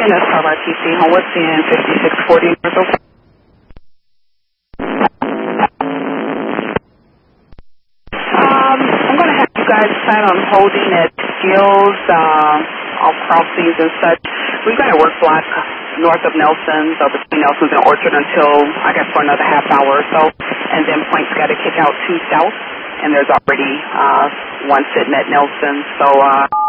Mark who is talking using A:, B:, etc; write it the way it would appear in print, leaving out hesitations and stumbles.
A: that's RTC, Homewood, CN 5640 North Oak. I'm going to have you guys plan on holding at Skills, all crossings and such. We've got a work block north of Nelson's, or between Nelson's and Orchard until, I guess, for another half hour or so. And then Point's got to kick out 2 south, and there's already one sitting at Nelson's. So,